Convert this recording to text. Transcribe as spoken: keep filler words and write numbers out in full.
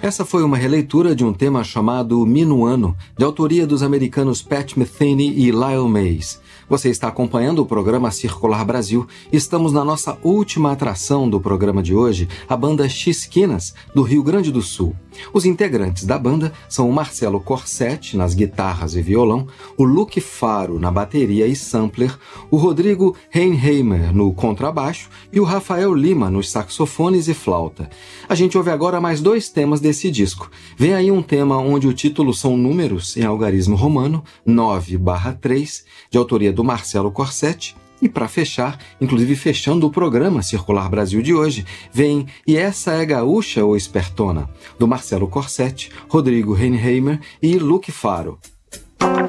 Essa foi uma releitura de um tema chamado Minuano, de autoria dos americanos Pat Metheny e Lyle Mays. Você está acompanhando o programa Circular Brasil. Estamos na nossa última atração do programa de hoje, a banda Xisquinas, do Rio Grande do Sul. Os integrantes da banda são o Marcelo Corsetti, nas guitarras e violão, o Luke Faro, na bateria e sampler, o Rodrigo Reinheimer, no contrabaixo, e o Rafael Lima, nos saxofones e flauta. A gente ouve agora mais dois temas desse disco. Vem aí um tema onde o título são números em algarismo romano, nove barra três, de autoria do Marcelo Corsetti. E para fechar, inclusive fechando o programa Circular Brasil de hoje, vem E Essa é Gaúcha ou Espertona, do Marcelo Corsetti, Rodrigo Reinheimer e Luke Faro.